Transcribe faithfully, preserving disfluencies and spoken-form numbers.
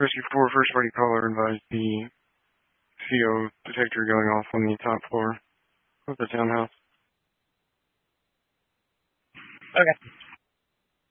Rescue four, first party caller advised the C O detector going off on the top floor of the townhouse. Okay.